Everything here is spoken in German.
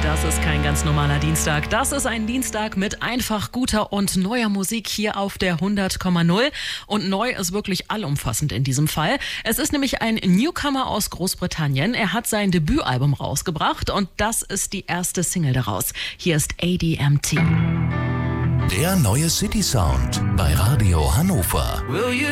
Das ist kein ganz normaler Dienstag. Das ist ein Dienstag mit einfach guter und neuer Musik hier auf der 100,0. Und neu ist wirklich allumfassend in diesem Fall. Es ist nämlich ein Newcomer aus Großbritannien. Er hat sein Debütalbum rausgebracht und das ist die erste Single daraus. Hier ist ADMT. Der neue City Sound bei Radio Hannover.